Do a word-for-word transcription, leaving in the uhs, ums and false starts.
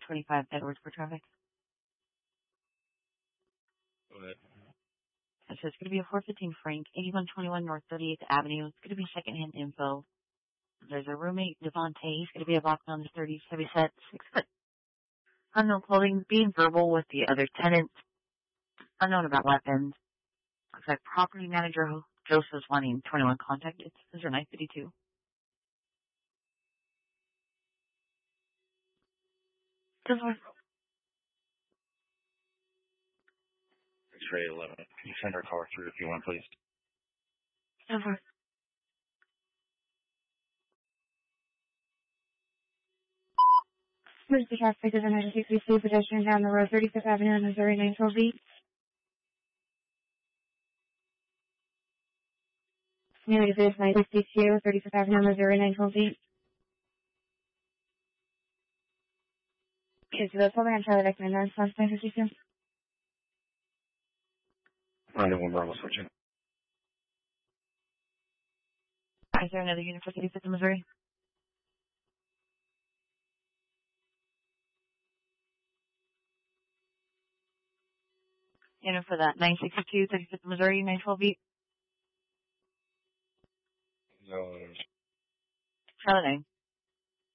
twenty-five Edwards for traffic. Go ahead. So it's going to be a four fifteen Frank, eighty-one twenty-one North thirty-eighth Avenue. It's going to be secondhand info. There's a roommate, Devontae. He's going to be a box on the thirty, heavy set, six foot. Unknown clothing, being verbal with the other tenants. Unknown about weapons. Looks like property manager Joseph's wanting twenty-one contact. It's those are nine fifty-two. X-ray eleven. Can you send our car through if you want, please? Over. Emergency traffic is emergency. Please see pedestrian down the road, thirty-fifth Avenue in Missouri, nine twelve B. Community Booth, nine fifty-two, thirty-fifth Avenue, Missouri, nine twelve B. Okay, so that's all we're going to try to recommend. That's nine fifty-two. ninety-one Bravo switching. Is there another unit for thirty-fifth in Missouri? Unit for that, nine sixty-two, thirty-fifth in Missouri, nine twelve B. No. Charlotte nine.